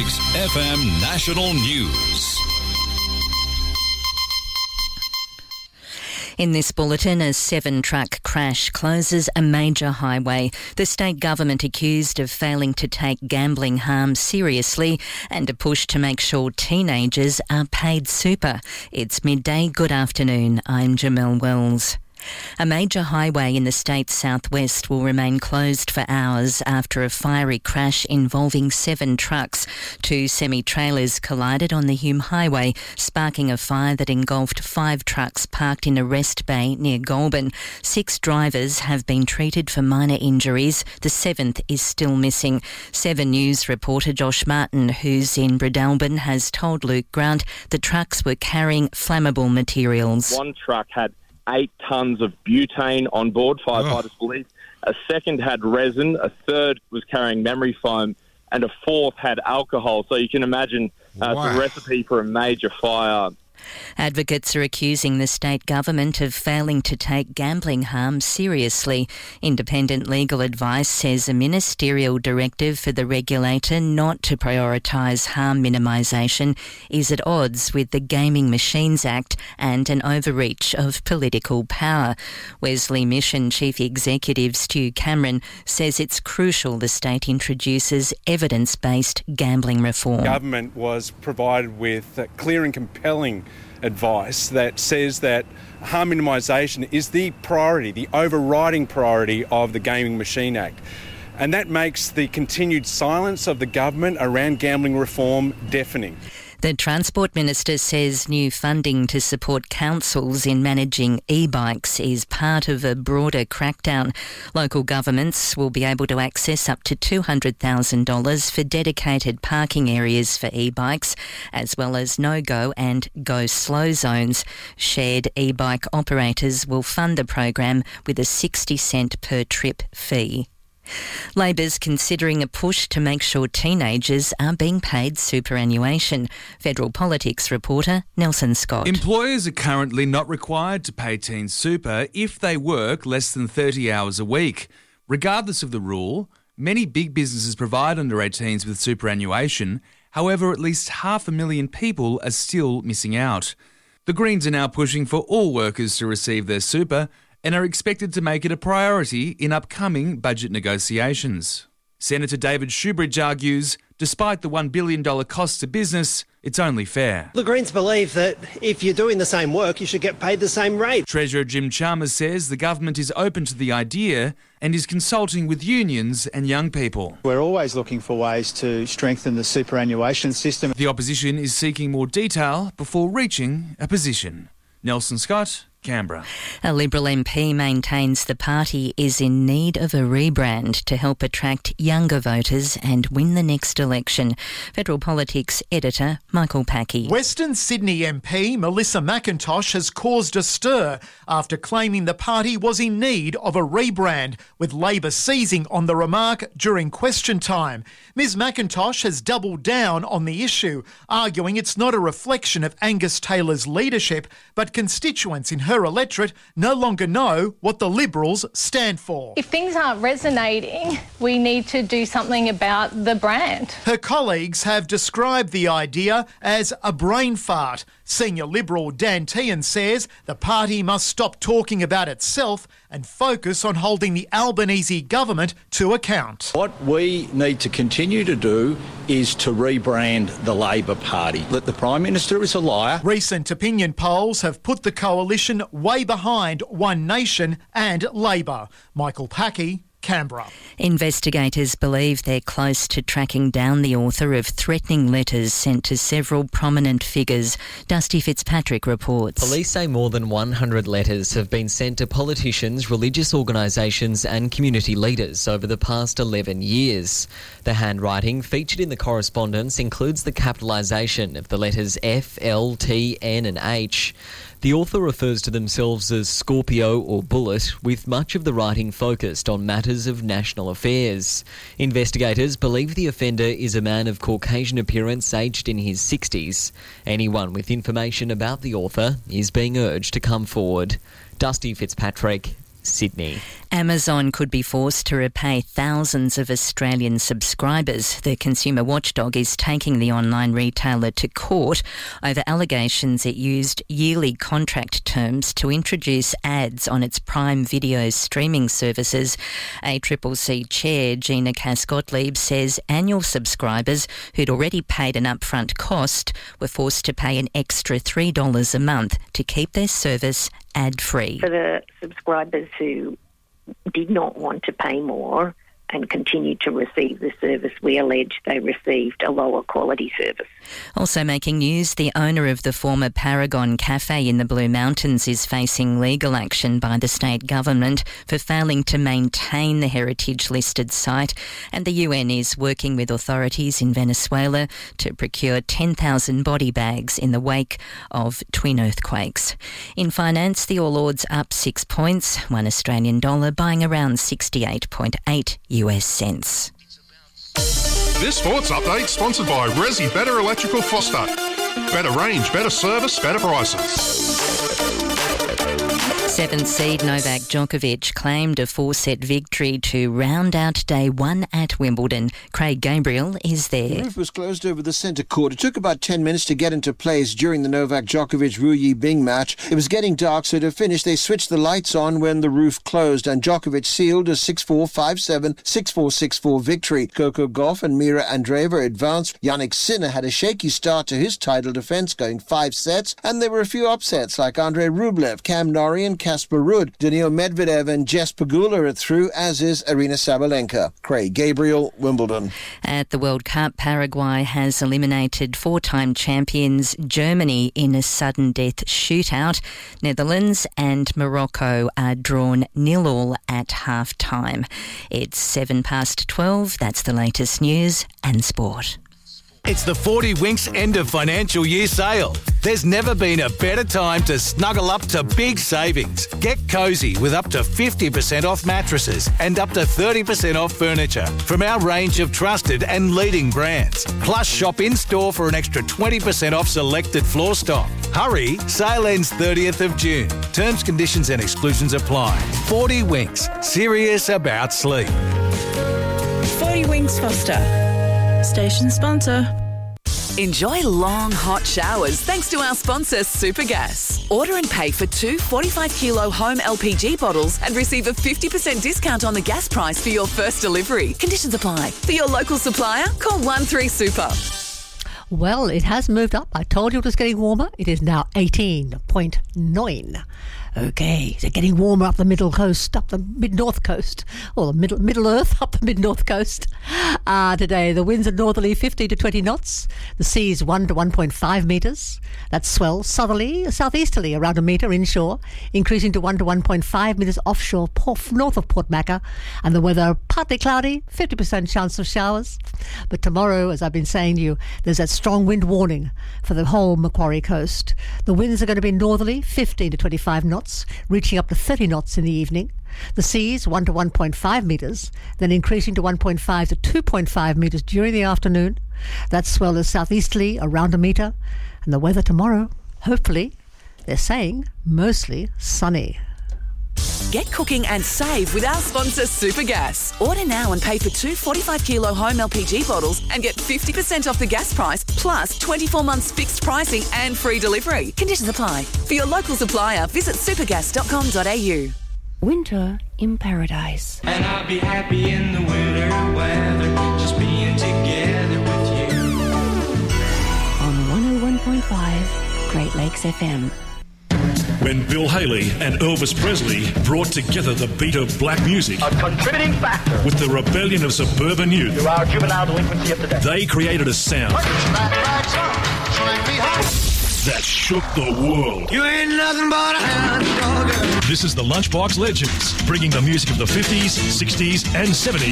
FM National News. In this bulletin, a 7-truck crash closes a major highway. The state government accused of failing to take gambling harm seriously and a push to make sure teenagers are paid super. It's midday. Good afternoon. I'm Jamel Wells. A major highway in the state's southwest will remain closed for hours after a fiery crash involving 7 trucks. 2 semi-trailers collided on the Hume Highway, sparking a fire that engulfed 5 trucks parked in a rest bay near Goulburn. 6 drivers have been treated for minor injuries. The 7th is still missing. 7 News reporter Josh Martin, who's in Bredelburn, has told Luke Grant the trucks were carrying flammable materials. One truck had 8 tonnes of butane on board, firefighters believe. A second had resin, a third was carrying memory foam, and a fourth had alcohol. So you can imagine it's a recipe for a major fire. Advocates are accusing the state government of failing to take gambling harm seriously. Independent legal advice says a ministerial directive for the regulator not to prioritise harm minimisation is at odds with the Gaming Machines Act and an overreach of political power. Wesley Mission Chief Executive Stu Cameron says it's crucial the state introduces evidence-based gambling reform. Government was provided with clear and compelling advice that says that harm minimisation is the priority, the overriding priority of the Gaming Machine Act. And that makes the continued silence of the government around gambling reform deafening. The Transport Minister says new funding to support councils in managing e-bikes is part of a broader crackdown. Local governments will be able to access up to $200,000 for dedicated parking areas for e-bikes, as well as no-go and go-slow zones. Shared e-bike operators will fund the program with a 60-cent per trip fee. Labor's considering a push to make sure teenagers are being paid superannuation. Federal Politics reporter Nelson Scott. Employers are currently not required to pay teens super if they work less than 30 hours a week. Regardless of the rule, many big businesses provide under 18s with superannuation. However, at least 500,000 people are still missing out. The Greens are now pushing for all workers to receive their super and are expected to make it a priority in upcoming budget negotiations. Senator David Shoebridge argues, despite the $1 billion cost to business, it's only fair. The Greens believe that if you're doing the same work, you should get paid the same rate. Treasurer Jim Chalmers says the government is open to the idea and is consulting with unions and young people. We're always looking for ways to strengthen the superannuation system. The opposition is seeking more detail before reaching a position. Nelson Scott, Canberra. A Liberal MP maintains the party is in need of a rebrand to help attract younger voters and win the next election. Federal Politics editor Michael Packey. Western Sydney MP Melissa McIntosh has caused a stir after claiming the party was in need of a rebrand, with Labor seizing on the remark during question time. Ms McIntosh has doubled down on the issue, arguing it's not a reflection of Angus Taylor's leadership, but constituents in her electorate no longer know what the Liberals stand for. If things aren't resonating, we need to do something about the brand. Her colleagues have described the idea as a brain fart. Senior Liberal Dan Tehan says the party must stop talking about itself and focus on holding the Albanese government to account. What we need to continue to do is to rebrand the Labor Party. That the Prime Minister is a liar. Recent opinion polls have put the coalition way behind One Nation and Labor. Michael Packey, Canberra. Investigators believe they're close to tracking down the author of threatening letters sent to several prominent figures. Dusty Fitzpatrick reports. Police say more than 100 letters have been sent to politicians, religious organisations and community leaders over the past 11 years. The handwriting featured in the correspondence includes the capitalisation of the letters F, L, T, N and H. The author refers to themselves as Scorpio or Bullet, with much of the writing focused on matters of national affairs. Investigators believe the offender is a man of Caucasian appearance aged in his 60s. Anyone with information about the author is being urged to come forward. Dusty Fitzpatrick, Sydney. Amazon could be forced to repay thousands of Australian subscribers. The consumer watchdog is taking the online retailer to court over allegations it used yearly contract terms to introduce ads on its Prime Video streaming services. ACCC Chair Gina Cass-Gottlieb says annual subscribers who'd already paid an upfront cost were forced to pay an extra $3 a month to keep their service ad-free. For the subscribers who did not want to pay more and continued to receive the service, we allege they received a lower quality service. Also making news, the owner of the former Paragon Cafe in the Blue Mountains is facing legal action by the state government for failing to maintain the heritage-listed site, and the UN is working with authorities in Venezuela to procure 10,000 body bags in the wake of twin earthquakes. In finance, the All Ords up 6 points, $1 Australian dollar buying around 68.8 US cents. This sports update sponsored by Resi Better Electrical Foster. Better range, better service, better prices. Seventh seed Novak Djokovic claimed a 4-set victory to round out day one at Wimbledon. Craig Gabriel is there. The roof was closed over the centre court. It took about 10 minutes to get into place during the Novak Djokovic-Ru Yibing match. It was getting dark, so to finish, they switched the lights on when the roof closed, and Djokovic sealed a 6-4, 5-7, 6-4, 6-4 victory. Coco Gauff and Mira Andreeva advanced. Jannik Sinner had a shaky start to his title defence, going 5 sets, and there were a few upsets like Andrei Rublev, Cam Norrie and Casper Ruud. Daniil Medvedev and Jess Pegula are through, as is Arina Sabalenka. Craig Gabriel, Wimbledon. At the World Cup, Paraguay has eliminated 4-time champions Germany in a sudden death shootout. Netherlands and Morocco are drawn 0-0 at half-time. It's 12:07. That's the latest news and sport. It's the 40 Winks end of financial year sale. There's never been a better time to snuggle up to big savings. Get cosy with up to 50% off mattresses and up to 30% off furniture from our range of trusted and leading brands. Plus, shop in-store for an extra 20% off selected floor stock. Hurry, sale ends 30th of June. Terms, conditions and exclusions apply. 40 Winks, serious about sleep. 40 Winks Foster. Station sponsor. Enjoy long, hot showers thanks to our sponsor, Supergas. Order and pay for 2 45-kilo home LPG bottles and receive a 50% discount on the gas price for your first delivery. Conditions apply. For your local supplier, call 13-SUPER. Well, it has moved up. I told you it was getting warmer. It is now 18.9. Okay, so getting warmer up the middle coast, up the mid-north coast, or the middle earth, up the mid-north coast. Today, the winds are northerly 50 to 20 knots. The sea's 1 to 1.5 metres. That's swell. Southerly, southeasterly, around a metre inshore, increasing to 1 to 1.5 metres offshore, north of Port Macquarie. And the weather, partly cloudy, 50% chance of showers. But tomorrow, as I've been saying to you, there's that strong wind warning for the whole Macquarie coast. The winds are going to be northerly, 15 to 25 knots. Reaching up to 30 knots in the evening. The seas 1 to 1.5 metres, then increasing to 1.5 to 2.5 metres during the afternoon. That swell is southeasterly around a metre. And the weather tomorrow, hopefully, they're saying mostly sunny. Get cooking and save with our sponsor, Supergas. Order now and pay for 2 45-kilo home LPG bottles and get 50% off the gas price, plus 24 months fixed pricing and free delivery. Conditions apply. For your local supplier, visit supergas.com.au. Winter in paradise. And I'll be happy in the winter weather, just being together with you. On 101.5 Great Lakes FM. When Bill Haley and Elvis Presley brought together the beat of black music, a contributing factor, with the rebellion of suburban youth, to our juvenile delinquency of today, they created a sound that shook the world. You ain't nothing but a hound dog. This is the Lunchbox Legends, bringing the music of the 50s, 60s and 70s